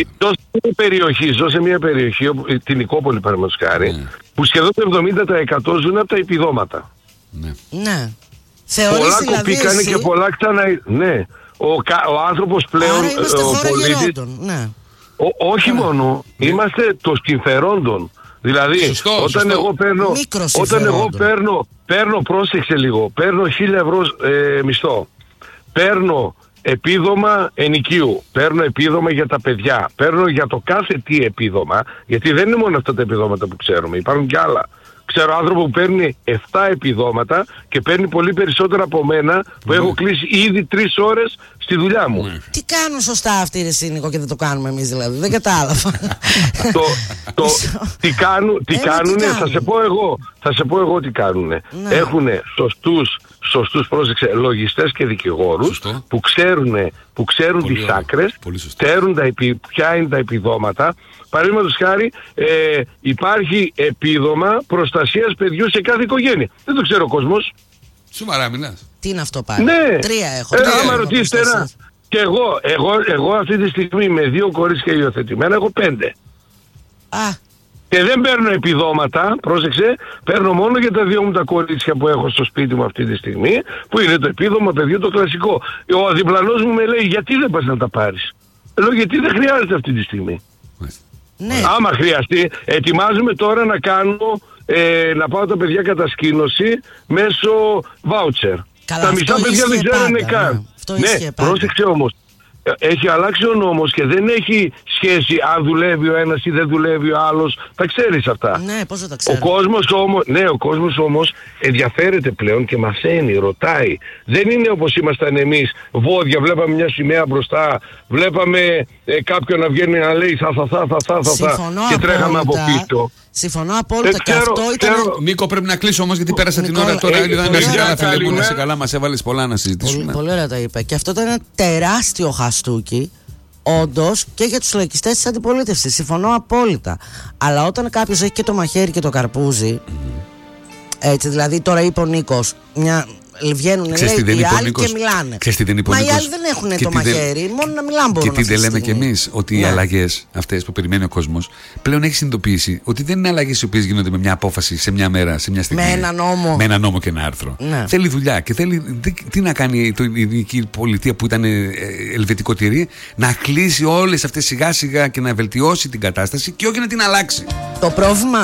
Ζω σε μια περιοχή, την Νικόπολη παραδείγματος χάρη, που σχεδόν το 70% ζουν από τα επιδόματα. Ναι. Πολλά κοπήκανε και πολλά ξανά. Ναι. Ο άνθρωπος πλέον, ο πολίτης, όχι μόνο, είμαστε των συμφερόντων. Δηλαδή, όταν εγώ παίρνω, πρόσεξε λίγο, παίρνω 1.000 ευρώ μισθό, παίρνω επίδομα ενοικίου, παίρνω επίδομα για τα παιδιά, παίρνω για το κάθε τι επίδομα, γιατί δεν είναι μόνο αυτά τα επιδόματα που ξέρουμε, υπάρχουν κι άλλα. Ξέρω άνθρωπο που παίρνει 7 επιδόματα και παίρνει πολύ περισσότερα από μένα που έχω κλείσει ήδη 3 ώρες στη δουλειά μου. Τι κάνουν σωστά αυτοί ρε Νίκο και δεν το κάνουμε εμείς δηλαδή, δεν κατάλαβα. Τι κάνουνε, θα σε πω εγώ τι κάνουνε. Έχουνε σωστούς πρόσεξε, λογιστές και δικηγόρους που ξέρουν τις άκρες, ξέρουν ποια είναι τα επιδόματα. Παραδείγματος χάρη, υπάρχει επίδομα προστασίας παιδιού σε κάθε οικογένεια. Δεν το ξέρει ο κόσμος. Σοβαρά μιλάς. Τι είναι αυτό πάλι? Ναι. 3 έχω. Άμα ρωτήσετε ένα. Και εγώ αυτή τη στιγμή με 2 κορίτσια υιοθετημένα έχω 5. Και δεν παίρνω επιδόματα, πρόσεξε, παίρνω μόνο για τα 2 μου τα κορίτσια που έχω στο σπίτι μου αυτή τη στιγμή, που είναι το επίδομα παιδιού το κλασικό. Ο διπλανός μου με λέει γιατί δεν πας να τα πάρεις. Λέω γιατί δεν χρειάζεται αυτή τη στιγμή. Ναι. Άμα χρειαστεί, ετοιμάζουμε τώρα να κάνω, να πάω τα παιδιά κατασκήνωση μέσω voucher. Τα μισά παιδιά δεν ξέρουν καν. Ναι, πρόσεξε όμως. Έχει αλλάξει ο νόμος και δεν έχει σχέση αν δουλεύει ο ένας ή δεν δουλεύει ο άλλος. Τα ξέρεις αυτά. Ναι, πώς δεν τα ξέρω. Ο κόσμος όμως ενδιαφέρεται πλέον και μαθαίνει, ρωτάει. Δεν είναι όπως ήμασταν εμείς, βόδια, βλέπαμε μια σημαία μπροστά, βλέπαμε κάποιον να βγαίνει να λέει θα και τρέχαμε από πίσω. Συμφωνώ απόλυτα και αυτό ήταν... Νίκο, πρέπει να κλείσω όμως γιατί πέρασα την ώρα τώρα. Να σε καλά, μας έβαλες πολλά να συζητήσουμε. Πολύ ωραία τα είπε. Και αυτό ήταν ένα τεράστιο χαστούκι, όντως, και για τους λαϊκιστές της αντιπολίτευσης. Συμφωνώ απόλυτα. Αλλά όταν κάποιος έχει και το μαχαίρι και το καρπούζι, έτσι, δηλαδή τώρα είπε ο Νίκος, βγαίνουν οι άλλοι και μιλάνε. Μα οι άλλοι δεν έχουν το μαχαίρι, μόνο να μιλάνε μπορούν. Και τι δεν λέμε κι εμείς, ότι οι αλλαγές αυτές που περιμένει ο κόσμος πλέον έχει συνειδητοποιήσει ότι δεν είναι αλλαγές οι οποίες γίνονται με μια απόφαση σε μια μέρα, σε μια στιγμή. Με ένα νόμο και ένα άρθρο. Θέλει δουλειά και θέλει. Τι να κάνει η ελληνική πολιτεία που ήταν ελβετικό τυρί, να κλείσει όλες αυτές σιγά σιγά και να βελτιώσει την κατάσταση και όχι να την αλλάξει. Το πρόβλημα.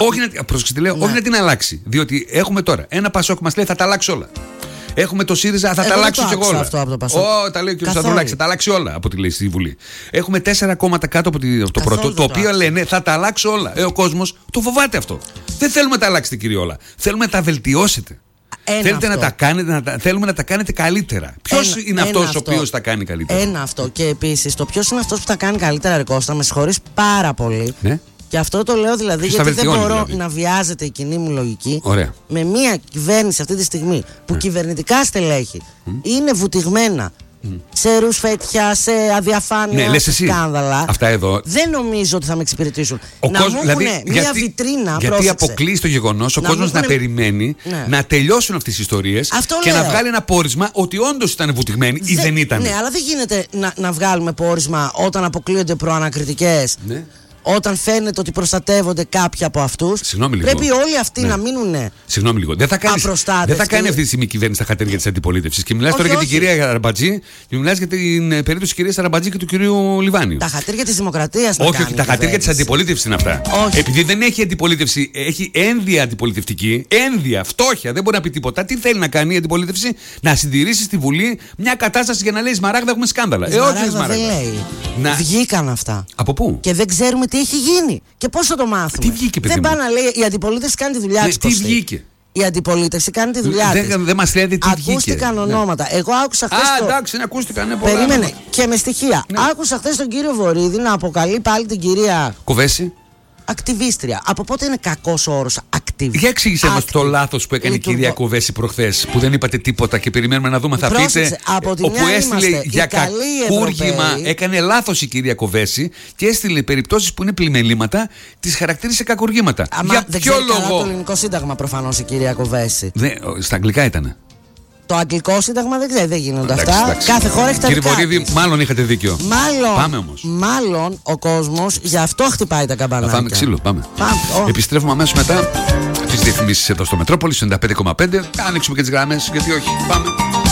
Όχι να την αλλάξει. Διότι έχουμε τώρα ένα Πασόκ μας λέει θα τα αλλάξει όλα. Έχουμε το ΣΥΡΙΖΑ, θα τα αλλάξω κι εγώ όλα. Τα λέει ο κ. Σταυρουλάκης, θα τα αλλάξει όλα από τη λέει στη Βουλή. Έχουμε 4 κόμματα κάτω από το πρώτο, το οποίο λένε θα τα αλλάξω όλα. Ο κόσμος το φοβάται αυτό. Δεν θέλουμε να τα αλλάξετε, κύριε όλα. Θέλουμε να τα βελτιώσετε. Θέλετε να τα κάνετε, θέλουμε να τα κάνετε καλύτερα. Ποιος είναι αυτός ο οποίος τα κάνει καλύτερα? Ένα αυτό. Και επίσης, το ποιος είναι αυτός που τα κάνει καλύτερα, ρε Κώστα, με συγχωρείς πάρα πολύ. Ναι. Και αυτό το λέω δηλαδή γιατί δεν μπορώ να βιάζεται η κοινή μου λογική. Ωραία. Με μια κυβέρνηση αυτή τη στιγμή που κυβερνητικά στελέχη είναι βουτυγμένα σε ρουσφέτια, σε αδιαφάνεια, σε σκάνδαλα. Αυτά εδώ. Δεν νομίζω ότι θα με εξυπηρετήσουν. Να μου έχουν μια βιτρίνα. Γιατί αποκλείει το γεγονός ο κόσμος να περιμένει να τελειώσουν αυτές τις ιστορίες και να βγάλει ένα πόρισμα ότι όντως ήταν βουτυγμένοι ή δεν ήταν. Ναι, αλλά δεν γίνεται να βγάλουμε πόρισμα όταν αποκλείονται προανακριτικές. Ναι. Όταν φαίνεται ότι προστατεύονται κάποιοι από αυτούς, πρέπει όλοι αυτοί να μείνουν. Συγγνώμη λίγο. Δεν θα κάνει αυτή τη στιγμή η κυβέρνηση τα χατήρια της αντιπολίτευσης. Και μιλάς τώρα για την κυρία Ραμπατζή και μιλάς για την περίπτωση της κυρίας Ραμπατζή και του κυρίου Λιβάνιου. Τα χατήρια της Δημοκρατίας. Όχι, τα χατήρια της αντιπολίτευσης είναι αυτά. Όχι. Επειδή δεν έχει αντιπολίτευση, έχει ένδια αντιπολιτευτική. Ένδια, φτώχεια, δεν μπορεί να πει τίποτα. Τι θέλει να κάνει η αντιπολίτευση? Να συντηρήσει στη Βουλή μια κατάσταση για να λέει Σμαράγδα, έχουμε σκάνδαλα. Όχι, Σμαράγδα. Βγήκαν αυτά. Από πού? Και δεν ξέρουμε τι έχει γίνει και πώς θα το μάθουμε. Τι βγήκε, παιδί μου? Δεν πάει να λέει η αντιπολίτευση κάνει τη δουλειά της. Τι βγήκε? Η αντιπολίτευση κάνει τη δουλειά της. Δεν μας λέτε τι βγήκε. Ακούστηκαν ονόματα. Εγώ άκουσα χθες. Εντάξει, ακούστηκαν. Περίμενε. Και με στοιχεία. Άκουσα χθες τον κύριο Βορίδη να αποκαλεί πάλι την κυρία Κοβέση ακτιβίστρια. Από πότε είναι κακός ο όρος ακτιβίστρια? Για εξήγησέ μας το λάθος που έκανε η κυρία Κοβέση προχθές, που δεν είπατε τίποτα και περιμένουμε να δούμε. Θα πείτε όπου έστειλε για κακούργημα. Έκανε λάθος η κυρία Κοβέση και έστειλε περιπτώσεις που είναι πλημελήματα, τις χαρακτήρισε κακουργήματα. Για ποιο λόγο? Το ελληνικό σύνταγμα προφανώς η κυρία Κοβέση. Στα αγγλικά ήτανε. Το αγγλικό σύνταγμα δεν ξέρει, δεν γίνονται αυτά. Κάθε χώρα έχει τα δικά της. Κύριε Βορίδη, μάλλον είχατε δίκιο. Πάμε όμως. Μάλλον ο κόσμος γι' αυτό χτυπάει τα καμπανάκια. Θα φάμε ξύλο, πάμε. Επιστρέφουμε αμέσως μετά τις διαφημίσεις εδώ στο Μετρόπολη, 95,5. Ανοίξουμε και τις γραμμές, γιατί όχι. Πάμε.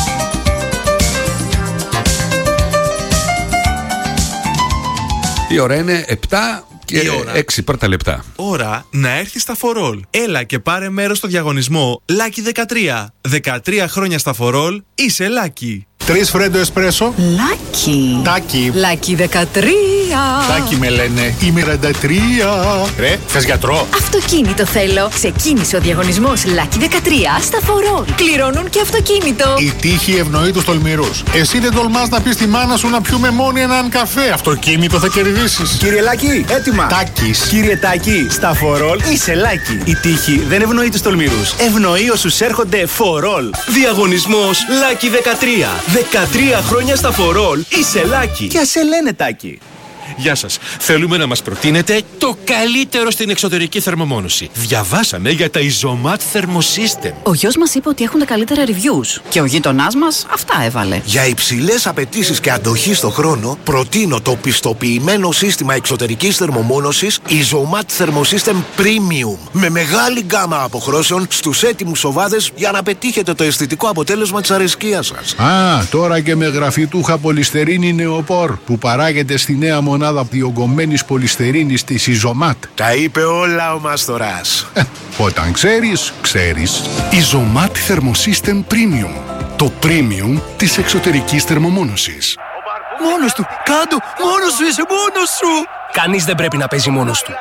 Η ώρα είναι 7 και 6 πρώτα λεπτά. Ώρα να έρθει στα For All. Έλα και πάρε μέρος στο διαγωνισμό Lucky 13. 13 χρόνια στα For All, είσαι Lucky. 3 φρέντο εσπρέσο. Lucky. Τάκι. Lucky 13. Τάκι με λένε. Είμαι 33. Ρε, θες γιατρό? Αυτοκίνητο θέλω. Ξεκίνησε ο διαγωνισμός Lucky 13 στα For All. Κληρώνουν και αυτοκίνητο. Η τύχη ευνοεί τους τολμηρούς. Εσύ δεν τολμάς να πεις στη μάνα σου να πιούμε μόνοι έναν καφέ? Αυτοκίνητο θα κερδίσεις. Κύριε Λάκη, έτοιμα. Τάκης. Κύριε Τάκη, στα For All είσαι Λάκη. Η τύχη δεν ευνοεί τους τολμηρούς. Ευνοεί όσους έρχονται For All. Διαγωνισμός Lucky 13. 13 χρόνια στα For All είσαι Λάκη. Και ας σε λένε Τάκη. Γεια σας. Θέλουμε να μας προτείνετε το καλύτερο στην εξωτερική θερμομόνωση. Διαβάσαμε για τα Isomat Thermosystem. Ο γιος μας είπε ότι έχουν τα καλύτερα reviews. Και ο γείτονάς μας αυτά έβαλε. Για υψηλές απαιτήσεις και αντοχή στο χρόνο, προτείνω το πιστοποιημένο σύστημα εξωτερικής θερμομόνωσης Isomat Thermosystem Premium. Με μεγάλη γκάμα αποχρώσεων στους έτοιμους οβάδες για να πετύχετε το αισθητικό αποτέλεσμα της αρεσκίας σας. Τώρα και με γραφιτούχα πολυστερίνη νεοπόρ που παράγεται στη νέα μονάδα διογκωμένης πολυστερίνης της Isomat. Τα είπε όλα ο Μαστοράς. Όταν ξέρεις, ξέρεις. Isomat Thermosystem Premium. Το premium της εξωτερικής θερμομόνωσης. Μόνος του, κάτω, μόνος σου είσαι, μόνος σου. Κανείς δεν πρέπει να παίζει μόνος του.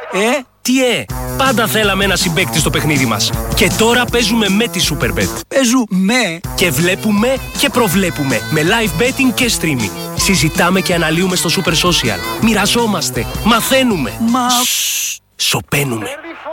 Πάντα θέλαμε ένα συμπαίκτη στο παιχνίδι μας. Και τώρα παίζουμε με τη Superbet. Παίζουμε. Και βλέπουμε και προβλέπουμε. Με live betting και streaming. Συζητάμε και αναλύουμε στο Super Social. Μοιραζόμαστε. Μαθαίνουμε. Σωπαίνουμε.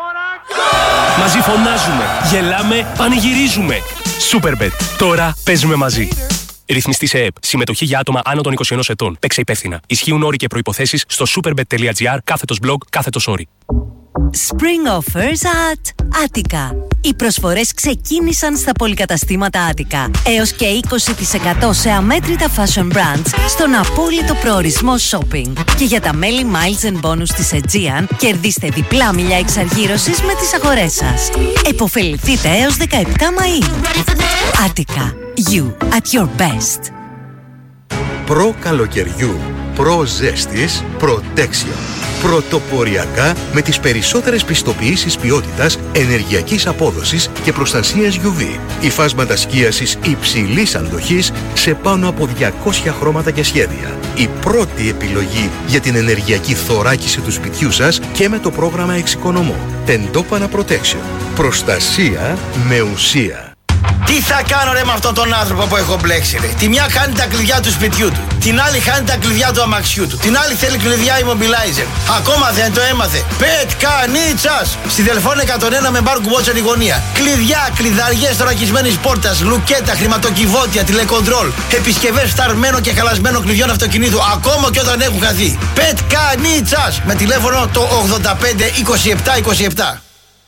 Μαζί φωνάζουμε. Γελάμε. Πανηγυρίζουμε. Superbet. Τώρα παίζουμε μαζί. Ρυθμιστή σε ΕΕΠ. Συμμετοχή για άτομα άνω των 21 ετών. Παίξε υπεύθυνα. Ισχύουν όροι και προϋποθέσεις στο superbet.gr/blog/όροι. Spring offers at Attica. Οι προσφορές ξεκίνησαν στα πολυκαταστήματα Attica. Έως και 20% σε αμέτρητα fashion brands στον απόλυτο προορισμό shopping. Και για τα μέλη Miles and Bonus της Aegean, κερδίστε διπλά μίλια εξαργύρωσης με τις αγορές σας. Εποφεληθείτε έως 17 Μαΐου. Attica. You at your best. Προ καλοκαιριού, προ ζέστης, Protection. Πρωτοποριακά με τις περισσότερες πιστοποιήσεις ποιότητας, ενεργειακής απόδοσης και προστασίας UV. Υφάσματα σκίασης υψηλής αντοχής σε πάνω από 200 χρώματα και σχέδια. Η πρώτη επιλογή για την ενεργειακή θωράκιση του σπιτιού σας και με το πρόγραμμα Εξοικονομώ. Τεντόπανα Protection. Προστασία με ουσία. Τι θα κάνω ρε με αυτόν τον άνθρωπο που έχω μπλέξει ρε. Τη μια χάνει τα κλειδιά του σπιτιού του, την άλλη χάνει τα κλειδιά του αμαξιού του, την άλλη θέλει κλειδιά immobilizer. Ακόμα δεν το έμαθε. Πετκανίτσας! Στη Δελφών 101 με μπάρκου Βότσερ γωνία. Κλειδιά, κλειδαριές θωρακισμένης πόρτας, λουκέτα, χρηματοκιβώτια, τηλεκοντρόλ, επισκευές φθαρμένο και χαλασμένο κλειδιών αυτοκινήτου, ακόμα και όταν έχουν χαθεί. Πετκανίτσας! Με τηλέφωνο το 85 27 27.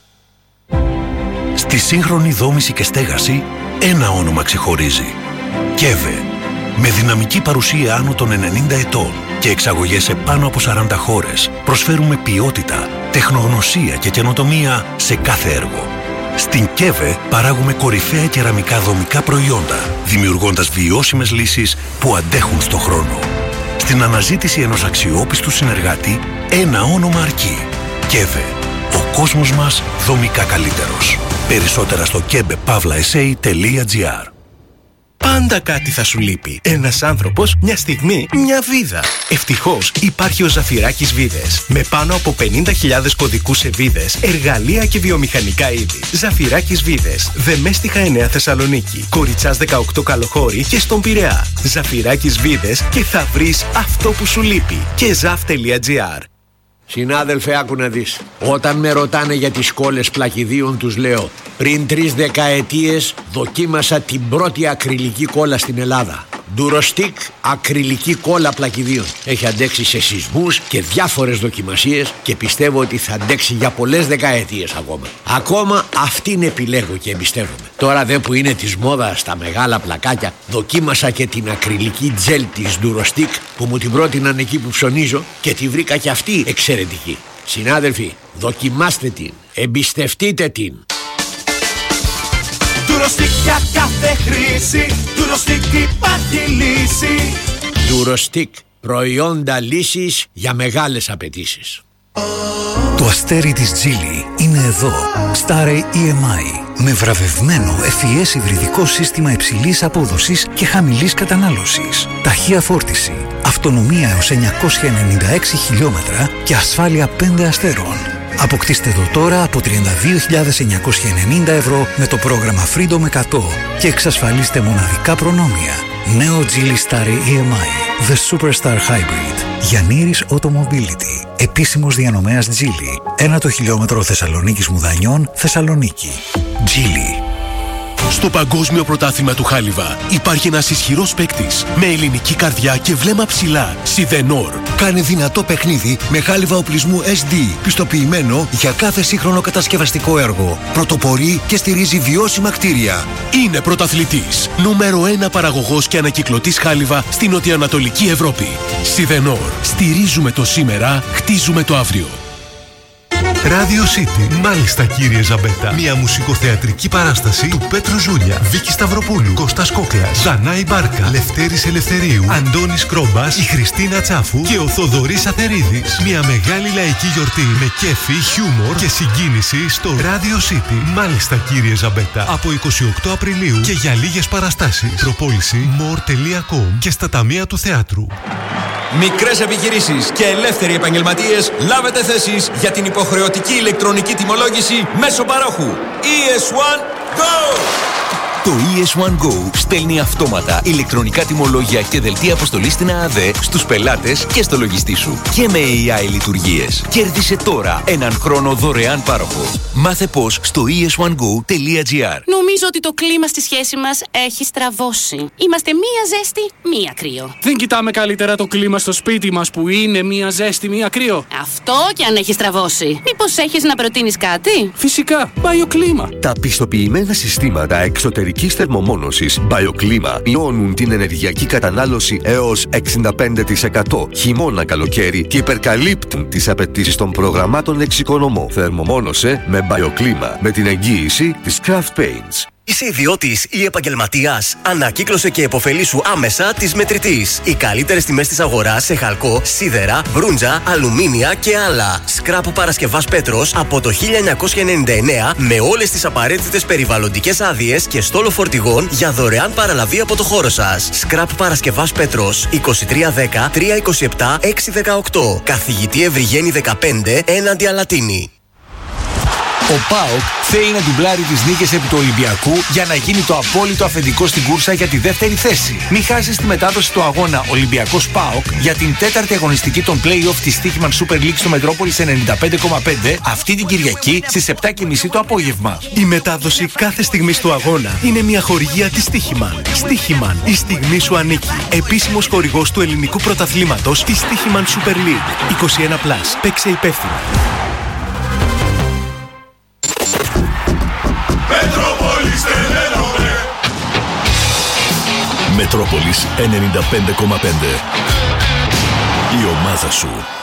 Στη σύγχρονη δόμηση και στέγαση, ένα όνομα ξεχωρίζει. ΚΕΒΕ. Με δυναμική παρουσία άνω των 90 ετών και εξαγωγές σε πάνω από 40 χώρες, προσφέρουμε ποιότητα, τεχνογνωσία και καινοτομία σε κάθε έργο. Στην ΚΕΒΕ παράγουμε κορυφαία κεραμικά δομικά προϊόντα, δημιουργώντας βιώσιμες λύσεις που αντέχουν στο χρόνο. Στην αναζήτηση ενός αξιόπιστου συνεργάτη, ένα όνομα αρκεί. ΚΕΒΕ. Ο κόσμος μας δομικά καλύτερος. Περισσότερα στο kebepavlaesa.gr. Πάντα κάτι θα σου λείπει. Ένας άνθρωπος, μια στιγμή, μια βίδα. Ευτυχώς υπάρχει ο Ζαφυράκης Βίδες. Με πάνω από 50.000 κωδικούς σε βίδες, εργαλεία και βιομηχανικά είδη. Ζαφυράκης Βίδες. Δεμέστιχα 9 Θεσσαλονίκη. Κοριτσάς 18 Καλοχώρη και στον Πειραιά. Ζαφυράκης Βίδες και θα βρεις αυτό που σου λείπει. Και zaf.gr. Συνάδελφε, άκου να δεις. Όταν με ρωτάνε για τις κόλλες πλακιδίων, τους λέω: πριν 3 δεκαετίες δοκίμασα την πρώτη ακριλική κόλλα στην Ελλάδα. Durostic ακριλική κόλλα πλακιδίων. Έχει αντέξει σε σεισμούς και διάφορες δοκιμασίες και πιστεύω ότι θα αντέξει για πολλές δεκαετίες ακόμα. Ακόμα αυτήν επιλέγω και εμπιστεύομαι. Τώρα δε που είναι της μόδας τα μεγάλα πλακάκια, δοκίμασα και την ακριλική τζέλ της Durostic που μου την πρότειναν εκεί που ψωνίζω και τη βρήκα και αυτή εξαιρετική. Συνάδελφοι, δοκιμάστε την, εμπιστευτείτε την. Durostic για κάθε χρήση, Durostic υπάρχει λύση. Durostic, προϊόντα λύσης για μεγάλες απαιτήσεις. Το αστέρι της Geely είναι εδώ. Starry EMI. Με βραβευμένο FES υβριδικό σύστημα υψηλής απόδοσης και χαμηλής κατανάλωσης. Ταχεία φόρτιση, αυτονομία έως 996 χιλιόμετρα και ασφάλεια 5 αστέρων. Αποκτήστε το τώρα από 32.990 ευρώ με το πρόγραμμα Freedom 100 και εξασφαλίστε μοναδικά προνόμια. Νέο Geely Starry EMI, The Superstar Hybrid. Γιαννήρης Automobility, επίσημος διανομέας Geely. 1 χιλιόμετρο Θεσσαλονίκης Μουδανιών, Θεσσαλονίκη. Geely. Στο Παγκόσμιο Πρωτάθλημα του Χάλιβα υπάρχει ένας ισχυρός παίκτης με ελληνική καρδιά και βλέμμα ψηλά. Σιδενόρ. Κάνει δυνατό παιχνίδι με χάλιβα οπλισμού SD, πιστοποιημένο για κάθε σύγχρονο κατασκευαστικό έργο. Πρωτοπορεί και στηρίζει βιώσιμα κτίρια. Είναι πρωταθλητής. Νούμερο 1 παραγωγός και ανακυκλωτής χάλιβα στην νοτιοανατολική Ευρώπη. Σιδενόρ. Στηρίζουμε το σήμερα, χτίζουμε το αύριο. Radio City. Μάλιστα, κύριε Ζαμπέτα. Μια μουσικοθεατρική παράσταση του Πέτρου Ζούλια, Βίκη Σταυροπούλου, Κώστας Κόκλας, Δανάη Μπάρκα, Λευτέρης Ελευθερίου, Αντώνης Κρόμπας, η Χριστίνα Τσάφου και ο Θοδωρής Αθερίδης. Μια μεγάλη λαϊκή γιορτή με κέφι, χιούμορ και συγκίνηση στο Radio City. Μάλιστα, κύριε Ζαμπέτα. Από 28 Απριλίου και για λίγες παραστάσεις. Προπόληση more.com και στα ταμεία του θεάτρου. Μικρές επιχειρήσεις και ελεύθεροι επαγγελματίες, λάβετε θέσεις για την υποχρεωτική ηλεκτρονική τιμολόγηση μέσω παρόχου. ES1 Go! Το ES1 Go στέλνει αυτόματα ηλεκτρονικά τιμολόγια και δελτία αποστολής στην ΑΑΔ στους πελάτες και στο λογιστή σου. Και με AI λειτουργίες. Κέρδισε τώρα έναν χρόνο δωρεάν πάροχο. Μάθε πώς στο es1go.gr. Νομίζω ότι το κλίμα στη σχέση μας έχει στραβώσει. Είμαστε μία ζέστη, μία κρύο. Δεν κοιτάμε καλύτερα το κλίμα στο σπίτι μας που είναι μία ζέστη, μία κρύο? Αυτό και αν έχει στραβώσει. Μήπως έχεις να προτείνεις κάτι? Φυσικά, BioClima. Τα πιστοποιημένα συστήματα εξωτερικής θερμομόνωσης BioClima μειώνουν την ενεργειακή κατανάλωση έως 65% χειμώνα-καλοκαίρι και υπερκαλύπτουν τις απαιτήσεις των προγραμμάτων εξοικονομώ. Θερμομόνωσε με BioClima με την εγγύηση της Craft Paints. Είσαι ιδιώτης ή επαγγελματίας? Ανακύκλωσε και επωφελήσου άμεσα της Μετρητής. Οι καλύτερες τιμές της αγοράς σε χαλκό, σίδερα, μπρούντζα, αλουμίνια και άλλα. Σκράπ Παρασκευάς Πέτρος από το 1999 με όλες τις απαραίτητες περιβαλλοντικές άδειες και στόλο φορτηγών για δωρεάν παραλαβή από το χώρο σας. Σκράπ Παρασκευάς Πέτρος 2310 327 618. Καθηγητή Ευρυγένη 15 έναντι Αλατίνη. Ο ΠΑΟΚ θέλει να ντουμπλάρει τις νίκες επί του Ολυμπιακού για να γίνει το απόλυτο αφεντικό στην κούρσα για τη δεύτερη θέση. Μην χάσεις τη μετάδοση του αγώνα Ολυμπιακός ΠΑΟΚ για την τέταρτη αγωνιστική των play-off της Στίχημαν Super League στο Μετρόπολης 95,5 αυτή την Κυριακή στις 7:30 το απόγευμα. Η μετάδοση κάθε στιγμής του αγώνα είναι μια χορηγία της Στίχημαν. Στίχημαν, η στιγμή σου ανήκει. Επίσημος χορηγός του ελληνικού πρωταθλήματος της Στίχημαν Super League. 21+. Παίξε υπεύθυνα. Μετρόπολης 95,5. Η ομάδα σου.